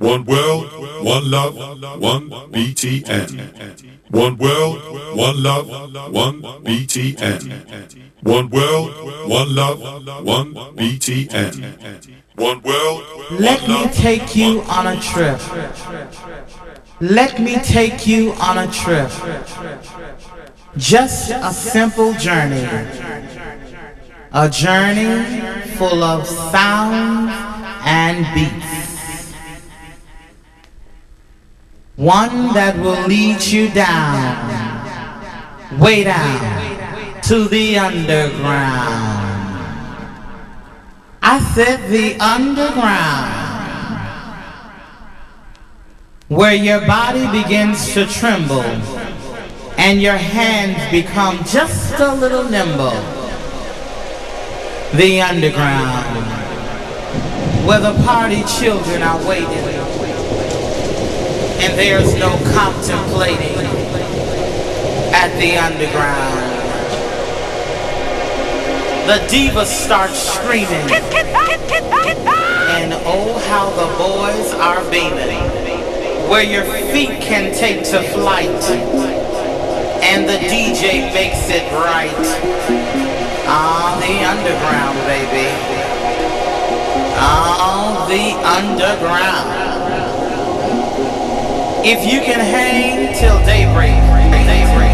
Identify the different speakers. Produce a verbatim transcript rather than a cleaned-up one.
Speaker 1: One world, one love, one B T N. One world, one love, one B T N. One world, one love, one B T N. One world.
Speaker 2: Let me take you on a trip. Let me take you on a trip. Just a simple journey. A journey full of sounds and beats. One that will lead you down, way down to the underground. I said the underground, where your body begins to tremble and your hands become just a little nimble. The underground, where the party children are waiting and there's no contemplating. At the underground, the divas start screaming, and oh how the boys are beaming, where your feet can take to flight and the D J makes it right. Ah, the underground, baby. Ah, the underground. If you can hang till daybreak, daybreak.